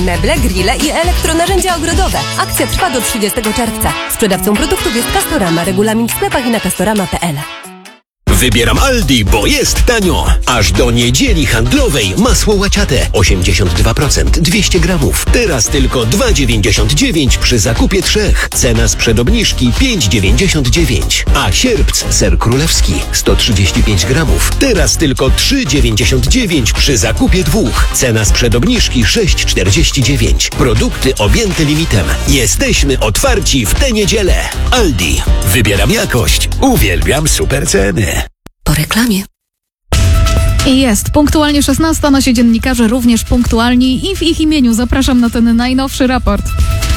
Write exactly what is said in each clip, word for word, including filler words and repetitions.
meble, grille i elektronarzędzia ogrodowe. Akcja trwa do trzydziestego czerwca. Sprzedawcą produktów jest Castorama. Regulamin w sklepach i na castorama kropka p l. Wybieram Aldi, bo jest tanio. Aż do niedzieli handlowej masło łaciate osiemdziesiąt dwa procent, dwieście gramów. Teraz tylko dwa dziewięćdziesiąt dziewięć przy zakupie trzech. Cena sprzed obniżki pięć dziewięćdziesiąt dziewięć. A sierpc ser królewski sto trzydzieści pięć gramów. Teraz tylko trzy dziewięćdziesiąt dziewięć przy zakupie dwóch. Cena sprzed obniżki sześć czterdzieści dziewięć. Produkty objęte limitem. Jesteśmy otwarci w tę niedzielę. Aldi. Wybieram jakość. Uwielbiam super ceny. Po reklamie. I jest. Punktualnie szesnasta. Nasi dziennikarze również punktualni i w ich imieniu zapraszam na ten najnowszy raport.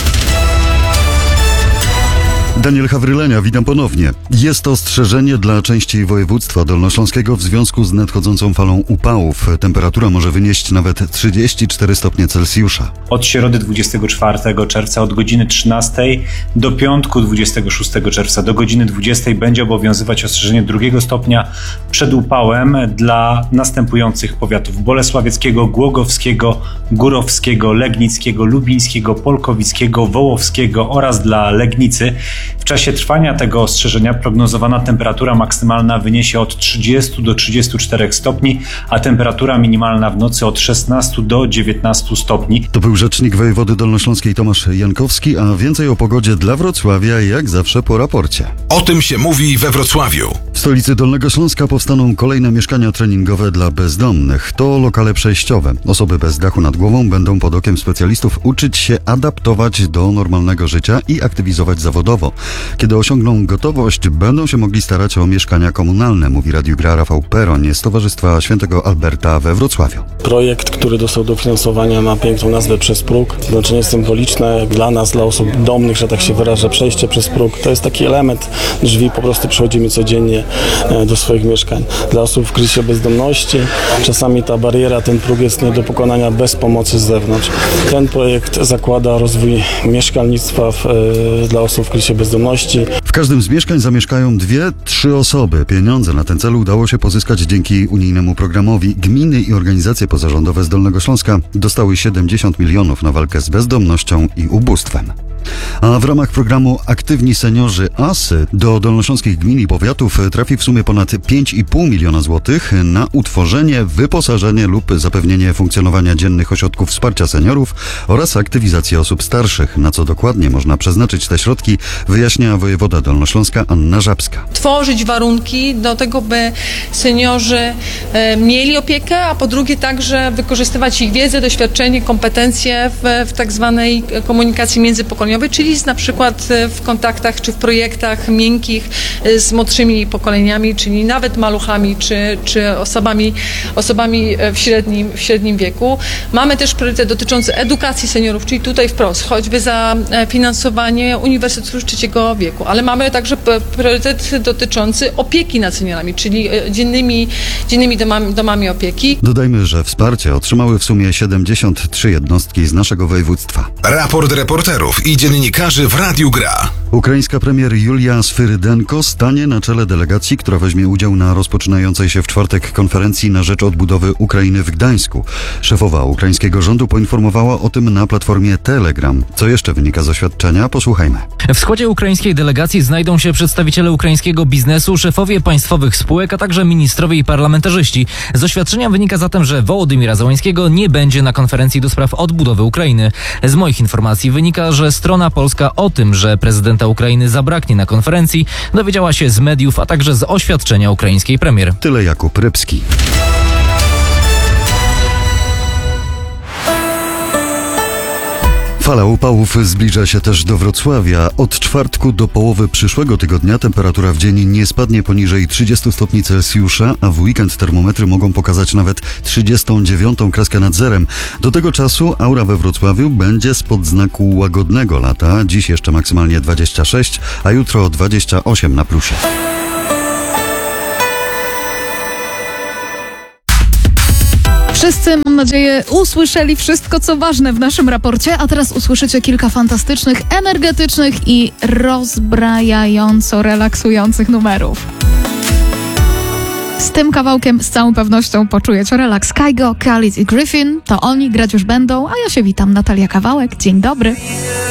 Daniel Hawrylenia, witam ponownie. Jest to ostrzeżenie dla części województwa dolnośląskiego w związku z nadchodzącą falą upałów. Temperatura może wynieść nawet trzydzieści cztery stopnie Celsjusza. Od środy dwudziestego czwartego czerwca od godziny trzynastej do piątku dwudziestego szóstego czerwca do godziny dwudziestej będzie obowiązywać ostrzeżenie drugiego stopnia przed upałem dla następujących powiatów: bolesławieckiego, głogowskiego, górowskiego, legnickiego, lubińskiego, polkowickiego, wołowskiego oraz dla Legnicy. W czasie trwania tego ostrzeżenia prognozowana temperatura maksymalna wyniesie od trzydziestu do trzydziestu czterech stopni, a temperatura minimalna w nocy od szesnastu do dziewiętnastu stopni. To był rzecznik wojewody dolnośląskiej Tomasz Jankowski, a więcej o pogodzie dla Wrocławia jak zawsze po raporcie. O tym się mówi we Wrocławiu. W stolicy Dolnego Śląska powstaną kolejne mieszkania treningowe dla bezdomnych. To lokale przejściowe. Osoby bez dachu nad głową będą pod okiem specjalistów uczyć się adaptować do normalnego życia i aktywizować zawodowo. Kiedy osiągną gotowość, będą się mogli starać o mieszkania komunalne, mówi Radiu Gra Rafał Peroń z Towarzystwa Świętego Alberta we Wrocławiu. Projekt, który dostał dofinansowania, ma piękną nazwę Przez próg. Znaczenie symboliczne dla nas, dla osób domnych, że tak się wyrażę, przejście przez próg. To jest taki element drzwi, po prostu przechodzimy codziennie do swoich mieszkań. Dla osób w kryzysie bezdomności czasami ta bariera, ten próg jest nie do pokonania bez pomocy z zewnątrz. Ten projekt zakłada rozwój mieszkalnictwa w, dla osób w kryzysie bezdomności. W każdym z mieszkań zamieszkają dwie, trzy osoby. Pieniądze na ten cel udało się pozyskać dzięki unijnemu programowi. Gminy i organizacje pozarządowe z Dolnego Śląska dostały siedemdziesiąt milionów na walkę z bezdomnością i ubóstwem. A w ramach programu Aktywni Seniorzy ASY do dolnośląskich gmin i powiatów trafi w sumie ponad pięć i pół miliona złotych na utworzenie, wyposażenie lub zapewnienie funkcjonowania dziennych ośrodków wsparcia seniorów oraz aktywizację osób starszych. Na co dokładnie można przeznaczyć te środki, wyjaśnia wojewoda dolnośląska Anna Żabska. Tworzyć warunki do tego, by seniorzy e, mieli opiekę, a po drugie także wykorzystywać ich wiedzę, doświadczenie, kompetencje w, w tak zwanej komunikacji międzypokoleniowej, czyli z, na przykład w kontaktach czy w projektach miękkich z młodszymi pokoleniami, czyli nawet maluchami czy, czy osobami, osobami w średnim, w średnim wieku. Mamy też priorytet dotyczący edukacji seniorów, czyli tutaj wprost, choćby za finansowanie uniwersytetów trzeciego wieku, ale mamy także priorytet dotyczący opieki nad seniorami, czyli dziennymi, dziennymi domami, domami opieki. Dodajmy, że wsparcie otrzymały w sumie siedemdziesiąt trzy jednostki z naszego województwa. Raport reporterów i dziennikarzy w Radiu Gra. Ukraińska premier Julia Swyrydenko stanie na czele delegacji, która weźmie udział na rozpoczynającej się w czwartek konferencji na rzecz odbudowy Ukrainy w Gdańsku. Szefowa ukraińskiego rządu poinformowała o tym na platformie Telegram. Co jeszcze wynika z oświadczenia? Posłuchajmy. W składzie ukraińskiej delegacji znajdą się przedstawiciele ukraińskiego biznesu, szefowie państwowych spółek, a także ministrowie i parlamentarzyści. Z oświadczenia wynika zatem, że Wołodymira Zełańskiego nie będzie na konferencji do spraw odbudowy Ukrainy. Z moich informacji wynika, że strona polska o tym, że prezydenta Ukrainy zabraknie na konferencji, dowiedziała się z mediów, a także z oświadczenia ukraińskiej premier. Tyle Jakub Rybski. Fala upałów zbliża się też do Wrocławia. Od czwartku do połowy przyszłego tygodnia temperatura w dzień nie spadnie poniżej trzydziestu stopni Celsjusza, a w weekend termometry mogą pokazać nawet trzydziestą dziewiątą kreskę nad zerem. Do tego czasu aura we Wrocławiu będzie spod znaku łagodnego lata. Dziś jeszcze maksymalnie dwadzieścia sześć, a jutro dwadzieścia osiem na plusie. Wszyscy, mam nadzieję, usłyszeli wszystko, co ważne w naszym raporcie, a teraz usłyszycie kilka fantastycznych, energetycznych i rozbrajająco relaksujących numerów. Z tym kawałkiem z całą pewnością poczujecie relaks. Kygo, Khalid i Griffin, to oni grać już będą, a ja się witam, Natalia Kawałek. Dzień dobry.